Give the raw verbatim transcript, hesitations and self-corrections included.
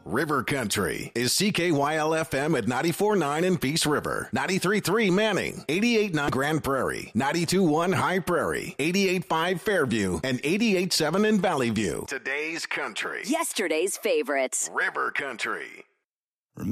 River Country is C K Y L F M at ninety-four point nine in Peace River, ninety-three point three Manning, eighty-eight point nine Grand Prairie, ninety-two point one High Prairie, eighty-eight point five Fairview, and eighty-eight point seven in Valley View. Today's country. Yesterday's favorites. River Country.